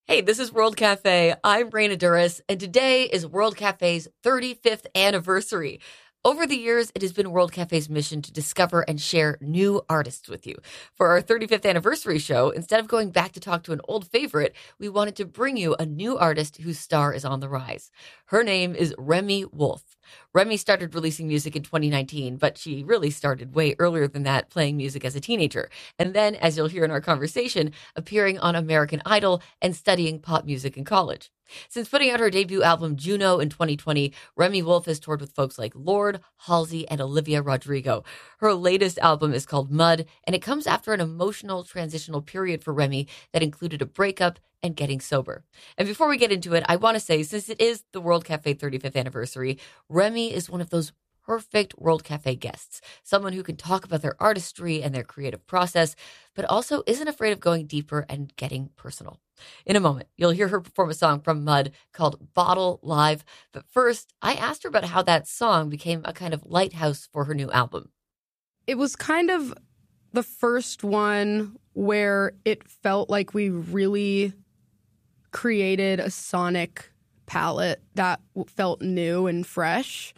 Hey, this is World Cafe. I'm Raina Duras, and today is World Cafe's 35th anniversary. Over the years, it has been World Cafe's mission to discover and share new artists with you. For our 35th anniversary show, instead of going back to talk to an old favorite, we wanted to bring you a new artist whose star is on the rise. Her name is Remi Wolf. Remi started releasing music in 2019, but she really started way earlier than that, playing music as a teenager. And then, as you'll hear in our conversation, appearing on American Idol and studying pop music in college. Since putting out her debut album Juno in 2020, Remi Wolf has toured with folks like Lorde, Halsey, and Olivia Rodrigo. Her latest album is called Mud, and it comes after an emotional transitional period for Remi that included a breakup and getting sober. And before we get into it, I want to say, since it is the World Cafe 35th anniversary, Remi is one of those perfect World Cafe guests, someone who can talk about their artistry and their creative process, but also isn't afraid of going deeper and getting personal. In a moment, you'll hear her perform a song from Mud called Bottle Live. But first, I asked her about how that song became a kind of lighthouse for her new album. It was kind of the first one where it felt like we really created a sonic palette that felt new and fresh.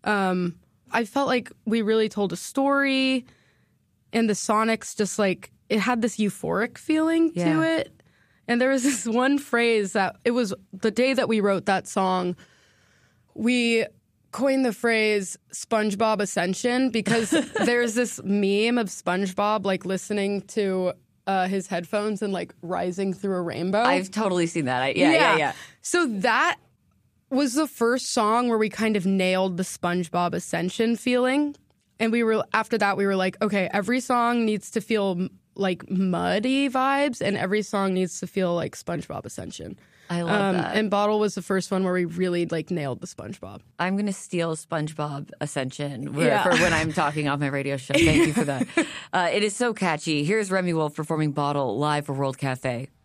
I felt like we really told a story, and the sonics just like, it had this euphoric feeling to it. And there was this one phrase that it was the day that we wrote that song, we coined the phrase SpongeBob Ascension, because there's this meme of SpongeBob like listening to his headphones and like rising through a rainbow. I've totally seen that. Yeah. So that was the first song where we kind of nailed the SpongeBob Ascension feeling. And after that, we were like, okay, every song needs to feel like muddy vibes, and every song needs to feel like SpongeBob Ascension. I love that. And Bottle was the first one where we really like nailed the SpongeBob. I'm going to steal SpongeBob Ascension for when I'm talking off my radio show. Thank you for that. It is so catchy. Here's Remi Wolf performing Bottle live for World Cafe.